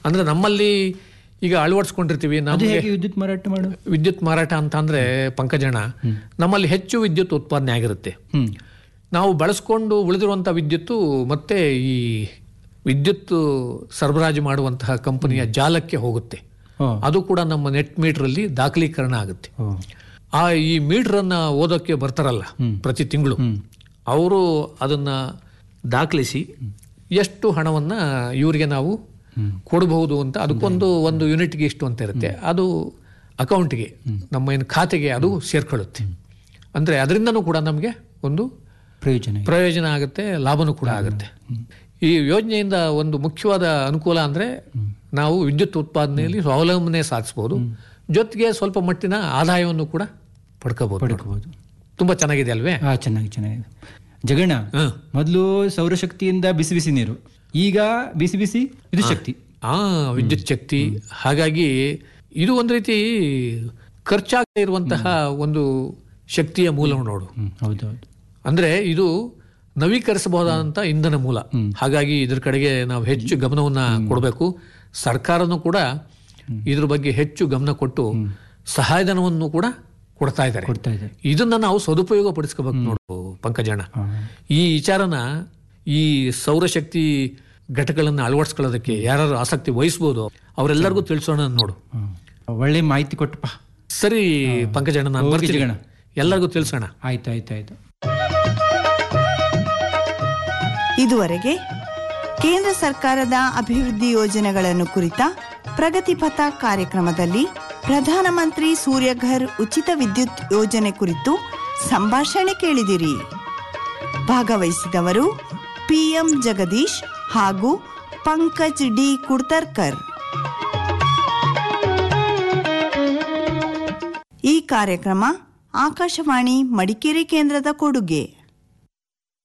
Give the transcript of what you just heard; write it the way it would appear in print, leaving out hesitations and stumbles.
ಅಂದ್ರೆ ನಮ್ಮಲ್ಲಿ ಈಗ ಅಳವಡಿಸ್ಕೊಂಡಿರ್ತೀವಿ ನಮಗೆ ವಿದ್ಯುತ್ ಮಾರಾಟ ಅಂತ ಅಂದ್ರೆ ಪಂಕಜಣ್ಣ, ನಮ್ಮಲ್ಲಿ ಹೆಚ್ಚು ವಿದ್ಯುತ್ ಉತ್ಪಾದನೆ ಆಗಿರುತ್ತೆ. ನಾವು ಬಳಸ್ಕೊಂಡು ಉಳಿದಿರುವಂಥ ವಿದ್ಯುತ್ತು ಮತ್ತೆ ಈ ವಿದ್ಯುತ್ ಸರಬರಾಜು ಮಾಡುವಂತಹ ಕಂಪನಿಯ ಜಾಲಕ್ಕೆ ಹೋಗುತ್ತೆ. ಅದು ಕೂಡ ನಮ್ಮ ನೆಟ್ ಮೀಟರ್ ಅಲ್ಲಿ ದಾಖಲೀಕರಣ ಆಗುತ್ತೆ. ಈ ಮೀಟರ್ ಅನ್ನ ಓದೋಕ್ಕೆ ಬರ್ತಾರಲ್ಲ ಪ್ರತಿ ತಿಂಗಳು, ಅವರು ಅದನ್ನ ದಾಖಲಿಸಿ ಎಷ್ಟು ಹಣವನ್ನ ಇವರಿಗೆ ನಾವು ಕೊಡಬಹುದು ಅಂತ ಒಂದು ಯೂನಿಟ್ಗೆ ಇಷ್ಟು ಅಂತ ಇರುತ್ತೆ. ಅದು ಅಕೌಂಟ್ಗೆ, ನಮ್ಮ ಏನು ಖಾತೆಗೆ ಅದು ಸೇರ್ಕೊಳ್ಳುತ್ತೆ. ಅಂದ್ರೆ ಅದರಿಂದನೂ ಕೂಡ ನಮಗೆ ಒಂದು ಪ್ರಯೋಜನ ಆಗುತ್ತೆ, ಲಾಭನೂ ಕೂಡ ಆಗುತ್ತೆ. ಈ ಯೋಜನೆಯಿಂದ ಒಂದು ಮುಖ್ಯವಾದ ಅನುಕೂಲ ಅಂದ್ರೆ ನಾವು ವಿದ್ಯುತ್ ಉತ್ಪಾದನೆಯಲ್ಲಿ ಸ್ವಾವಲಂಬನೆ ಸಾಧಿಸಬಹುದು, ಜೊತೆಗೆ ಸ್ವಲ್ಪ ಮಟ್ಟಿನ ಆದಾಯವನ್ನು ಕೂಡ ಪಡ್ಕೋಬಹುದು. ತುಂಬಾ ಚೆನ್ನಾಗಿದೆ ಅಲ್ವೇ? ಚೆನ್ನಾಗಿದೆ ಜಗಣ್ಣ. ಮೊದಲು ಸೌರಶಕ್ತಿಯಿಂದ ಬಿಸಿ ಬಿಸಿ ನೀರು, ಈಗ ಬಿಸಿ ಬಿಸಿ ವಿದ್ಯುತ್ ಶಕ್ತಿ. ವಿದ್ಯುತ್ ಶಕ್ತಿ. ಹಾಗಾಗಿ ಇದು ಒಂದು ರೀತಿ ಖರ್ಚಾಗದೇ ಇರುವಂತಹ ಒಂದು ಶಕ್ತಿಯ ಮೂಲ ನೋಡು. ಹೌದೌದು. ಅಂದ್ರೆ ಇದು ನವೀಕರಿಸಬಹುದಾದಂತ ಇಂಧನ ಮೂಲ. ಹಾಗಾಗಿ ಇದ್ರ ಕಡೆಗೆ ನಾವು ಹೆಚ್ಚು ಗಮನವನ್ನ ಕೊಡಬೇಕು. ಸರ್ಕಾರನೂ ಕೂಡ ಇದ್ರ ಬಗ್ಗೆ ಹೆಚ್ಚು ಗಮನ ಕೊಟ್ಟು ಸಹಾಯಧನವನ್ನು ಕೂಡ ಕೊಡ್ತಾ ಇದ್ದಾರೆ. ಇದನ್ನ ನಾವು ಸದುಪಯೋಗ ಪಡಿಸ್ಕೋಬೇಕು ನೋಡು ಪಂಕಜಣ್ಣ. ಈ ವಿಚಾರನ ಈ ಸೌರಶಕ್ತಿ ಘಟಕಗಳನ್ನ ಅಳವಡಿಸ್ಕೊಳ್ಳೋದಕ್ಕೆ ಯಾರು ಆಸಕ್ತಿ ವಹಿಸಬಹುದು ಅವರೆಲ್ಲರಿಗೂ ತಿಳಿಸೋಣ ನೋಡು. ಒಳ್ಳೆ ಮಾಹಿತಿ ಕೊಟ್ಟಪ್ಪ. ಸರಿ ಪಂಕಜಣ್ಣ, ನಾನು ಬರ್ತೀನಿ, ಎಲ್ಲರಿಗೂ ತಿಳಿಸೋಣ. ಆಯ್ತು. ಇದುವರೆಗೆ ಕೇಂದ್ರ ಸರ್ಕಾರದ ಅಭಿವೃದ್ಧಿ ಯೋಜನೆಗಳನ್ನು ಕುರಿತ ಪ್ರಗತಿಪಥ ಕಾರ್ಯಕ್ರಮದಲ್ಲಿ ಪ್ರಧಾನಮಂತ್ರಿ ಸೂರ್ಯಘರ್ ಉಚಿತ ವಿದ್ಯುತ್ ಯೋಜನೆ ಕುರಿತು ಸಂಭಾಷಣೆ ಕೇಳಿದಿರಿ. ಭಾಗವಹಿಸಿದವರು ಪಿಎಂ ಜಗದೀಶ್ ಹಾಗೂ ಪಂಕಜ್ ಡಿ ಕುಡ್ತರ್ಕರ್. ಈ ಕಾರ್ಯಕ್ರಮ ಆಕಾಶವಾಣಿ ಮಡಿಕೇರಿ ಕೇಂದ್ರದ ಕೊಡುಗೆ.